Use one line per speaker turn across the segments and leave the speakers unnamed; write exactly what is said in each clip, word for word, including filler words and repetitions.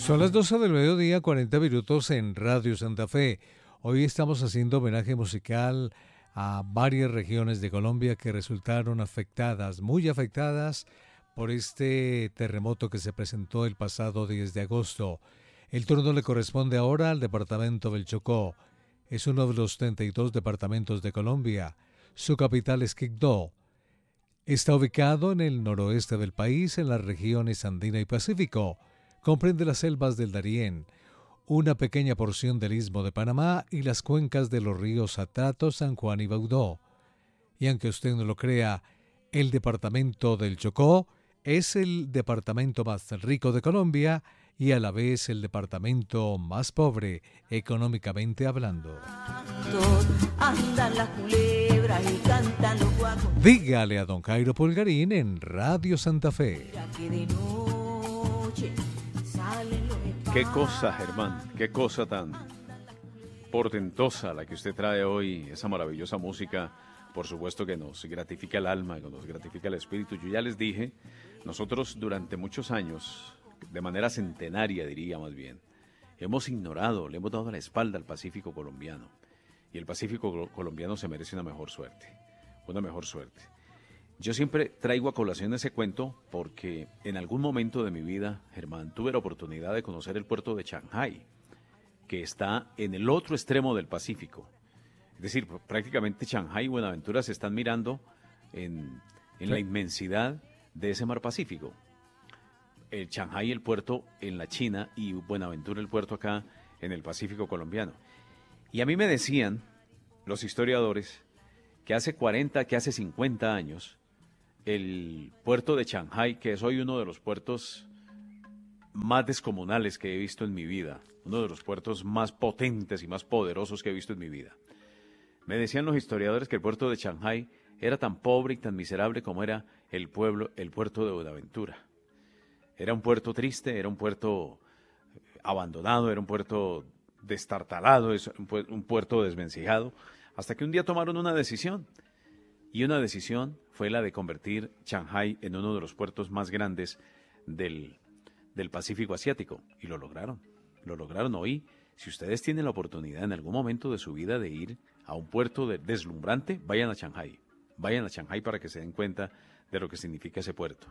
Son las doce del mediodía, cuarenta minutos en Radio Santa Fe. Hoy estamos haciendo homenaje musical a varias regiones de Colombia que resultaron afectadas, muy afectadas por este terremoto que se presentó el pasado diez de agosto. El turno le corresponde ahora al departamento del Chocó. Es uno de los treinta y dos departamentos de Colombia. Su capital es Quibdó. Está ubicado en el noroeste del país, en las regiones Andina y Pacífico. Comprende las selvas del Darién, una pequeña porción del Istmo de Panamá y las cuencas de los ríos Atrato, San Juan y Baudó. Y aunque usted no lo crea, el departamento del Chocó es el departamento más rico de Colombia y a la vez el departamento más pobre, económicamente hablando. Dígale a don Jairo Pulgarín en Radio Santa Fe.
Qué cosa, Germán, qué cosa tan portentosa la que usted trae hoy, esa maravillosa música, por supuesto que nos gratifica el alma, que nos gratifica el espíritu. Yo ya les dije, nosotros durante muchos años, de manera centenaria diría más bien, hemos ignorado, le hemos dado la espalda al Pacífico colombiano, y el Pacífico colombiano se merece una mejor suerte, una mejor suerte. Yo siempre traigo a colación ese cuento porque en algún momento de mi vida, Germán, tuve la oportunidad de conocer el puerto de Shanghái, que está en el otro extremo del Pacífico. Es decir, prácticamente Shanghái y Buenaventura se están mirando en, en la inmensidad de ese mar Pacífico. El Shanghái, el puerto en la China, y Buenaventura, el puerto acá en el Pacífico colombiano. Y a mí me decían los historiadores que hace cuarenta, que hace cincuenta años, el puerto de Shanghái, que es hoy uno de los puertos más descomunales que he visto en mi vida, uno de los puertos más potentes y más poderosos que he visto en mi vida. Me decían los historiadores que el puerto de Shanghái era tan pobre y tan miserable como era el pueblo, el puerto de Buenaventura. Era un puerto triste, era un puerto abandonado, era un puerto destartalado, es un, pu- un puerto desvencijado, hasta que un día tomaron una decisión. Y una decisión fue la de convertir Shanghái en uno de los puertos más grandes del, del Pacífico Asiático. Y lo lograron, lo lograron hoy. Si ustedes tienen la oportunidad en algún momento de su vida de ir a un puerto de, deslumbrante, vayan a Shanghái. Vayan a Shanghái para que se den cuenta de lo que significa ese puerto.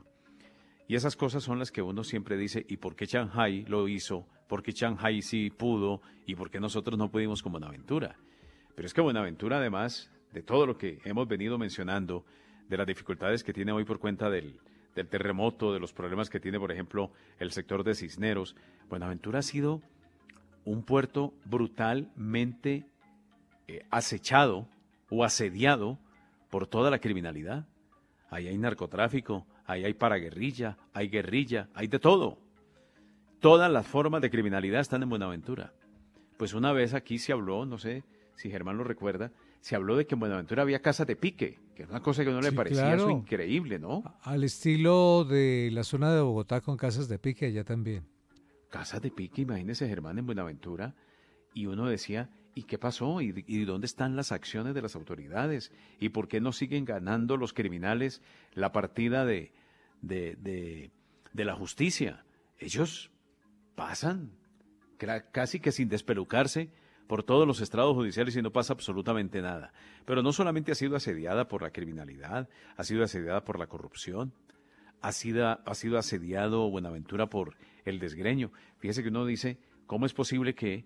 Y esas cosas son las que uno siempre dice, ¿y por qué Shanghái lo hizo? ¿Por qué Shanghái sí pudo? ¿Y por qué nosotros no pudimos con Buenaventura? Pero es que Buenaventura, además de todo lo que hemos venido mencionando, de las dificultades que tiene hoy por cuenta del, del terremoto, de los problemas que tiene, por ejemplo, el sector de Cisneros, Buenaventura ha sido un puerto brutalmente eh, acechado o asediado por toda la criminalidad. Ahí hay narcotráfico, ahí hay paraguerrilla, hay guerrilla, hay de todo. Todas las formas de criminalidad están en Buenaventura. Pues una vez aquí se habló, no sé si Germán lo recuerda, se habló de que en Buenaventura había casas de pique, que es una cosa que a uno le
Sí,
parecía
claro.
eso increíble, ¿no?
Al estilo de la zona de Bogotá con casas de pique, allá también.
Casas de pique, imagínese Germán en Buenaventura, y uno decía, ¿y qué pasó? ¿Y, y dónde están las acciones de las autoridades? ¿Y por qué no siguen ganando los criminales la partida de, de, de, de la justicia? Ellos pasan cra- casi que sin despelucarse por todos los estrados judiciales y no pasa absolutamente nada. Pero no solamente ha sido asediada por la criminalidad, ha sido asediada por la corrupción, ha sido, ha sido asediado Buenaventura por el desgreño. Fíjese que uno dice, ¿cómo es posible que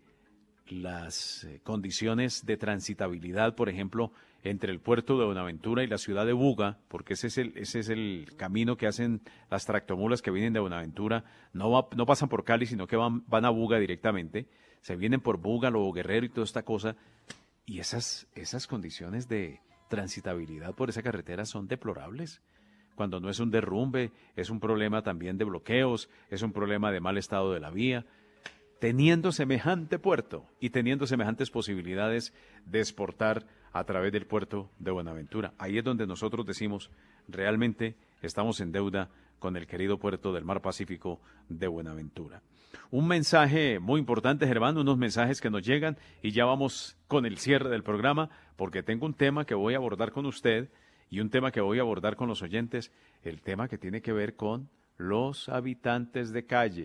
las eh, condiciones de transitabilidad, por ejemplo, entre el puerto de Buenaventura y la ciudad de Buga, porque ese es el, ese es el camino que hacen las tractomulas que vienen de Buenaventura, no, va, no pasan por Cali, sino que van, van a Buga directamente, se vienen por Buga, Lobo Guerrero y toda esta cosa, y esas, esas condiciones de transitabilidad por esa carretera son deplorables. Cuando no es un derrumbe, es un problema también de bloqueos, es un problema de mal estado de la vía. Teniendo semejante puerto y teniendo semejantes posibilidades de exportar a través del puerto de Buenaventura. Ahí es donde nosotros decimos, realmente estamos en deuda con el querido puerto del Mar Pacífico de Buenaventura. Un mensaje muy importante, Germán, unos mensajes que nos llegan y ya vamos con el cierre del programa, porque tengo un tema que voy a abordar con usted y un tema que voy a abordar con los oyentes, el tema que tiene que ver con los habitantes de calle,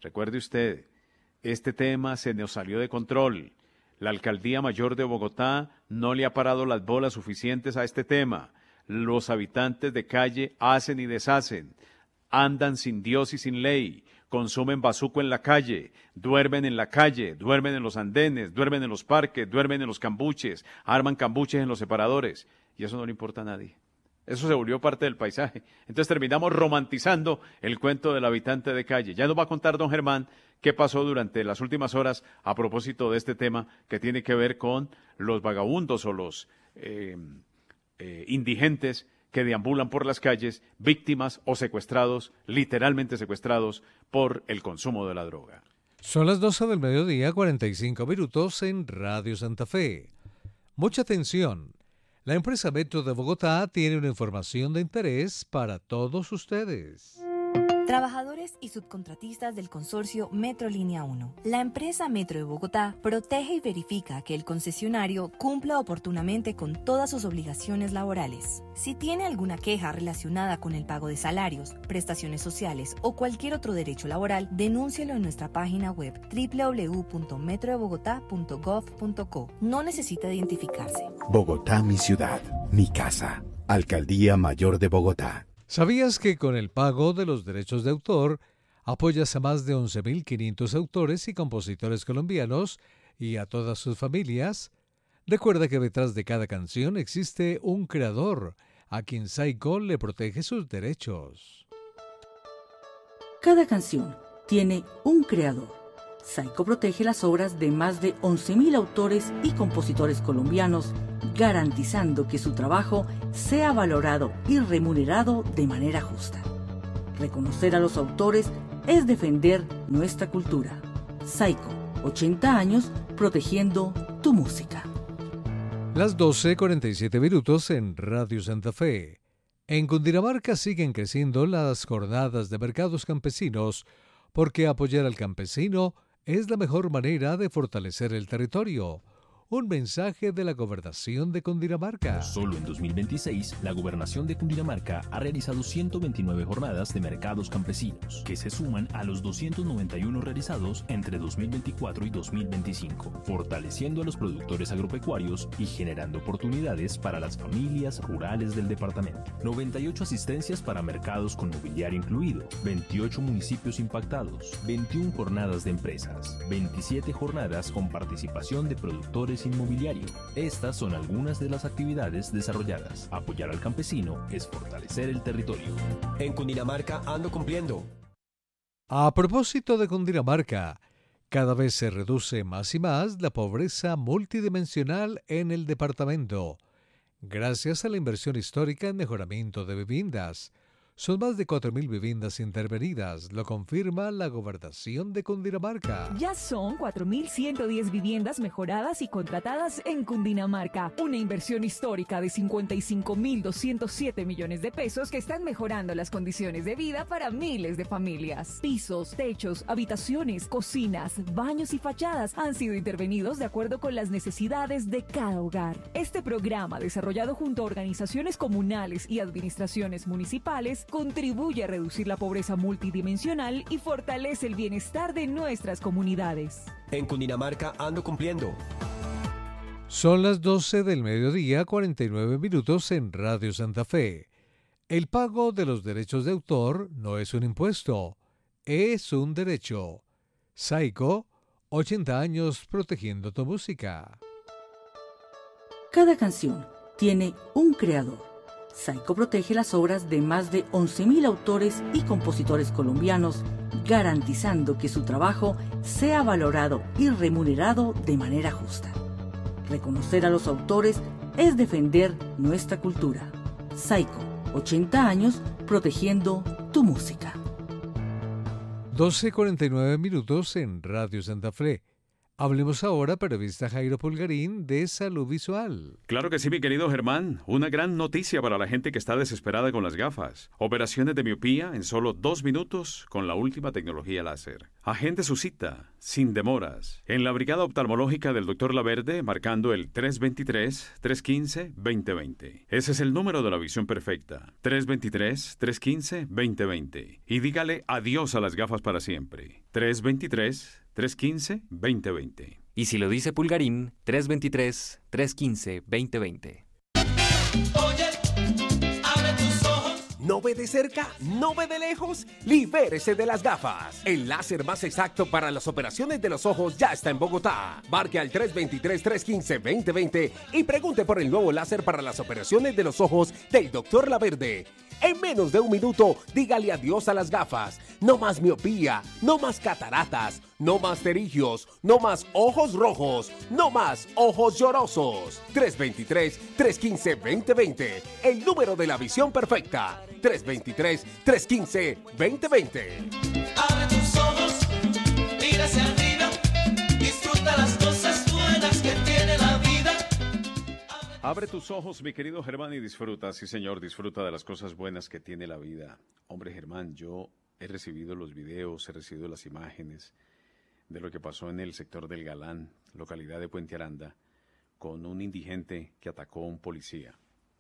Recuerde usted, este tema se nos salió de control. La Alcaldía Mayor de Bogotá no le ha parado las bolas suficientes a este tema. Los habitantes de calle hacen y deshacen, andan sin Dios y sin ley, consumen bazuco en la calle, duermen en la calle, duermen en los andenes, duermen en los parques, duermen en los cambuches, arman cambuches en los separadores, y eso no le importa a nadie. Eso se volvió parte del paisaje. Entonces terminamos romantizando el cuento del habitante de calle. Ya nos va a contar don Germán qué pasó durante las últimas horas a propósito de este tema que tiene que ver con los vagabundos o los eh, eh, indigentes que deambulan por las calles, víctimas o secuestrados, literalmente secuestrados por el consumo de la droga.
Son las doce del mediodía, cuarenta y cinco minutos en Radio Santa Fe. Mucha atención. La empresa Metro de Bogotá tiene una información de interés para todos ustedes.
Trabajadores y subcontratistas del consorcio Metro Línea uno. La empresa Metro de Bogotá protege y verifica que el concesionario cumpla oportunamente con todas sus obligaciones laborales. Si tiene alguna queja relacionada con el pago de salarios, prestaciones sociales o cualquier otro derecho laboral, denúncielo en nuestra página web doble u doble u doble u punto metro de bogotá punto gov punto co. No necesita identificarse.
Bogotá, mi ciudad, mi casa. Alcaldía Mayor de Bogotá.
¿Sabías que con el pago de los derechos de autor apoyas a más de once mil quinientos autores y compositores colombianos y a todas sus familias? Recuerda que detrás de cada canción existe un creador, a quien Saico le protege sus derechos.
Cada canción tiene un creador. Saico protege las obras de más de once mil autores y compositores colombianos, garantizando que su trabajo sea valorado y remunerado de manera justa. Reconocer a los autores es defender nuestra cultura. Saico, ochenta años protegiendo tu música.
Las doce cuarenta y siete minutos en Radio Santa Fe. En Cundinamarca siguen creciendo las jornadas de mercados campesinos porque apoyar al campesino es la mejor manera de fortalecer el territorio. Un mensaje de la Gobernación de Cundinamarca.
Solo en dos mil veintiséis, la Gobernación de Cundinamarca ha realizado ciento veintinueve jornadas de mercados campesinos, que se suman a los doscientos noventa y uno realizados entre dos mil veinticuatro y dos mil veinticinco, fortaleciendo a los productores agropecuarios y generando oportunidades para las familias rurales del departamento. noventa y ocho asistencias para mercados con mobiliario incluido, veintiocho municipios impactados, veintiuna jornadas de empresas, veintisiete jornadas con participación de productores inmobiliario. Estas son algunas de las actividades desarrolladas. Apoyar al campesino es fortalecer el territorio.
En Cundinamarca ando cumpliendo.
A propósito de Cundinamarca, cada vez se reduce más y más la pobreza multidimensional en el departamento, gracias a la inversión histórica en mejoramiento de viviendas. Son más de cuatro mil viviendas intervenidas, lo confirma la Gobernación de Cundinamarca.
Ya son cuatro mil ciento diez viviendas mejoradas y contratadas en Cundinamarca. Una inversión histórica de cincuenta y cinco mil doscientos siete millones de pesos que están mejorando las condiciones de vida para miles de familias. Pisos, techos, habitaciones, cocinas, baños y fachadas han sido intervenidos de acuerdo con las necesidades de cada hogar. Este programa, desarrollado junto a organizaciones comunales y administraciones municipales, contribuye a reducir la pobreza multidimensional y fortalece el bienestar de nuestras comunidades.
En Cundinamarca ando cumpliendo.
Son las doce del mediodía, cuarenta y nueve minutos en Radio Santa Fe. El pago de los derechos de autor no es un impuesto, es un derecho. Saico, ochenta años protegiendo tu música.
Cada canción tiene un creador. Saico protege las obras de más de once mil autores y compositores colombianos, garantizando que su trabajo sea valorado y remunerado de manera justa. Reconocer a los autores es defender nuestra cultura. Saico, ochenta años protegiendo tu música.
doce cuarenta y nueve minutos en Radio Santa Fe. Hablemos ahora, periodista Jairo Pulgarín, de salud visual.
Claro que sí, mi querido Germán. Una gran noticia para la gente que está desesperada con las gafas. Operaciones de miopía en solo dos minutos con la última tecnología láser. Agende su cita, sin demoras, en la Brigada Oftalmológica del doctor Laverde, marcando el tres dos tres, tres uno cinco, dos cero dos cero. Ese es el número de la visión perfecta. tres dos tres, tres uno cinco, dos cero dos cero. Y dígale adiós a las gafas para siempre. tres dos tres, tres uno cinco, dos cero dos cero.
Y si lo dice Pulgarín, tres dos tres, tres uno cinco, dos cero dos cero.
Oye, abre tus ojos.
¿No ve de cerca? ¿No ve de lejos? Libérese de las gafas. El láser más exacto para las operaciones de los ojos ya está en Bogotá. Marque al tres dos tres, tres uno cinco, dos cero dos cero y pregunte por el nuevo láser para las operaciones de los ojos del doctor Laverde. En menos de un minuto, dígale adiós a las gafas. No más miopía, no más cataratas, no más pterigios, no más ojos rojos, no más ojos llorosos. tres dos tres, tres uno cinco, dos cero dos cero. El número de la visión perfecta. tres dos tres, tres uno cinco, dos cero dos cero.
Abre tus ojos, mira hacia arriba, disfruta las cosas buenas que tiene la vida.
Abre tus ojos, mi querido Germán, y disfruta. Sí, señor, disfruta de las cosas buenas que tiene la vida. Hombre, Germán, yo he recibido los videos, he recibido las imágenes de lo que pasó en el sector del Galán, localidad de Puente Aranda, con un indigente que atacó a un policía.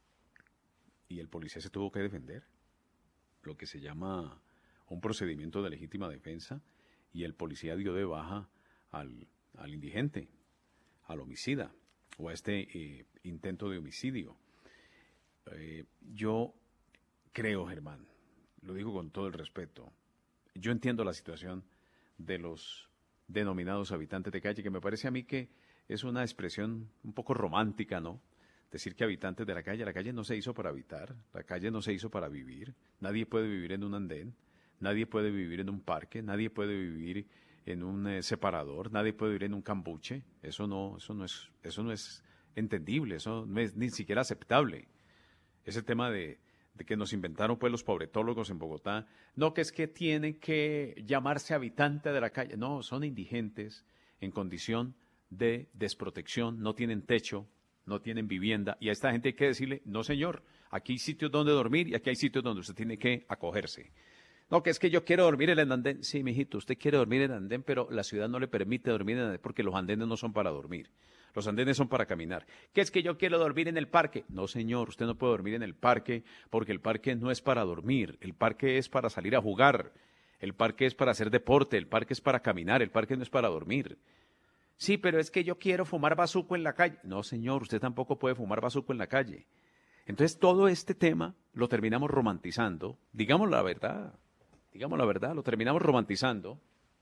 Y el policía se tuvo que defender, lo que se llama un procedimiento de legítima defensa, y el policía dio de baja al, al indigente, al homicida, o a este eh, intento de homicidio. Eh, yo creo, Germán, lo digo con todo el respeto, yo entiendo la situación de los denominados habitantes de calle, que me parece a mí que es una expresión un poco romántica, ¿no? Decir que habitantes de la calle, la calle no se hizo para habitar, la calle no se hizo para vivir, nadie puede vivir en un andén, nadie puede vivir en un parque, nadie puede vivir en un eh, separador, nadie puede vivir en un cambuche. Eso no, eso no es, eso no es entendible, eso no es ni siquiera aceptable. Ese tema de, de que nos inventaron pues los pobretólogos en Bogotá, no, que es que tienen que llamarse habitante de la calle, no, son indigentes en condición de desprotección, no tienen techo, no tienen vivienda, y a esta gente hay que decirle, no señor, aquí hay sitios donde dormir y aquí hay sitios donde usted tiene que acogerse. No, que es que yo quiero dormir en el andén. Sí, mijito, usted quiere dormir en el andén, pero la ciudad no le permite dormir en el andén porque los andenes no son para dormir. Los andenes son para caminar. ¿Qué es que yo quiero dormir en el parque? No, señor, usted no puede dormir en el parque porque el parque no es para dormir. El parque es para salir a jugar. El parque es para hacer deporte. El parque es para caminar. El parque no es para dormir. Sí, pero es que yo quiero fumar bazuco en la calle. No, señor, usted tampoco puede fumar bazuco en la calle. Entonces, todo este tema lo terminamos romantizando. Digamos la verdad. Digamos la verdad, lo terminamos romantizando.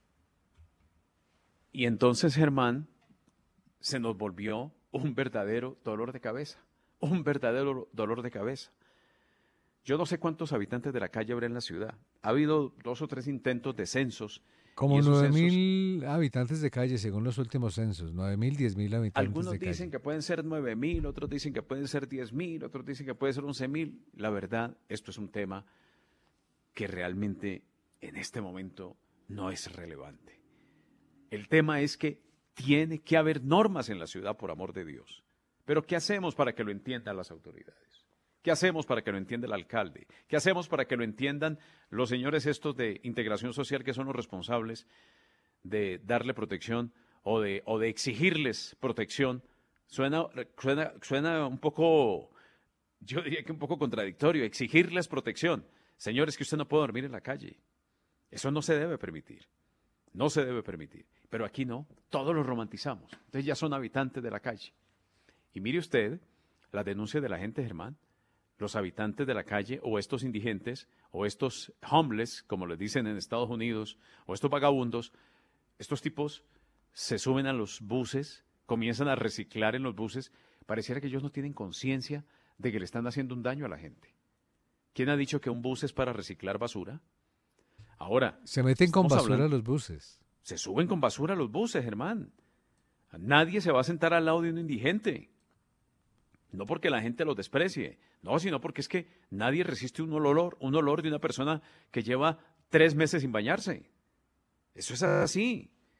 Y entonces, Germán, se nos volvió un verdadero dolor de cabeza. Un verdadero dolor de cabeza. Yo no sé cuántos habitantes de la calle habrá en la ciudad. Ha habido dos o tres intentos de censos.
Como nueve mil habitantes de calle, según los últimos censos. nueve mil, diez mil habitantes
Algunos
de calle.
dicen que pueden ser nueve mil, otros dicen que pueden ser diez mil, otros dicen que puede ser once mil. La verdad, esto es un tema que realmente en este momento no es relevante. El tema es que tiene que haber normas en la ciudad, por amor de Dios. Pero ¿qué hacemos para que lo entiendan las autoridades? ¿Qué hacemos para que lo entienda el alcalde? ¿Qué hacemos para que lo entiendan los señores estos de integración social que son los responsables de darle protección o de, o de exigirles protección? Suena, suena, suena un poco, yo diría que un poco contradictorio, exigirles protección. Señores, que usted no puede dormir en la calle. Eso no se debe permitir. No se debe permitir. Pero aquí no, todos lo romantizamos. Entonces ya son habitantes de la calle. Y mire usted la denuncia de la gente, Germán. Los habitantes de la calle, o estos indigentes, o estos homeless, como les dicen en Estados Unidos, o estos vagabundos, estos tipos se suben a los buses, comienzan a reciclar en los buses. Pareciera que ellos no tienen conciencia de que le están haciendo un daño a la gente. ¿Quién ha dicho que un bus es para reciclar basura? Ahora,
se meten con basura
hablando,
a los buses.
Se suben con basura a los buses, Germán. Nadie se va a sentar al lado de un indigente. No porque la gente los desprecie, no, sino porque es que nadie resiste un olor, un olor de una persona que lleva tres meses sin bañarse. Eso es así.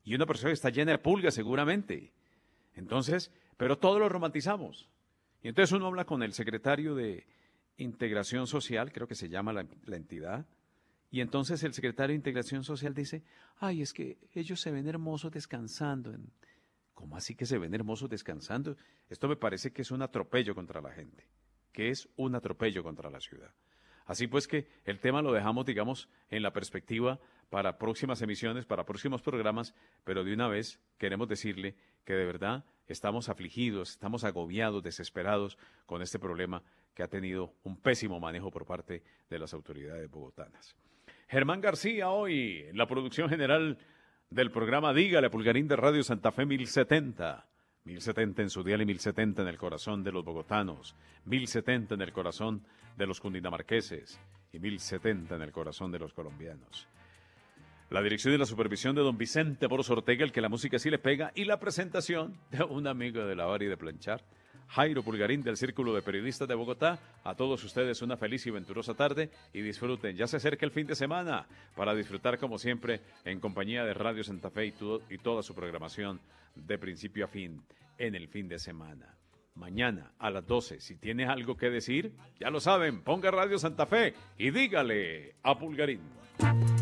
y una persona que está llena de pulgas seguramente. Entonces, pero todo lo romantizamos. Y entonces uno habla con el secretario de Integración Social, creo que se llama la, la entidad, y entonces el secretario de Integración Social dice, ay, es que ellos se ven hermosos descansando. En... ¿Cómo así que se ven hermosos descansando? Esto me parece que es un atropello contra la gente, que es un atropello contra la ciudad. Así pues que el tema lo dejamos, digamos, en la perspectiva para próximas emisiones, para próximos programas, pero de una vez queremos decirle que de verdad estamos afligidos, estamos agobiados, desesperados con este problema que ha tenido un pésimo manejo por parte de las autoridades bogotanas. Germán García hoy en la producción general del programa Dígale Pulgarín de Radio Santa Fe mil setenta. mil setenta en su dial y mil setenta en el corazón de los bogotanos, mil setenta en el corazón de los cundinamarqueses y mil setenta en el corazón de los colombianos. La dirección y la supervisión de don Vicente Boros Ortega, el que la música sí le pega, y la presentación de un amigo de lavar y de planchar, Jairo Pulgarín del Círculo de Periodistas de Bogotá. A todos ustedes una feliz y venturosa tarde y disfruten. Ya se acerca el fin de semana para disfrutar como siempre en compañía de Radio Santa Fe y, todo, y toda su programación de principio a fin en el fin de semana. Mañana a las doce, si tienes algo que decir, ya lo saben, ponga Radio Santa Fe y dígale a Pulgarín.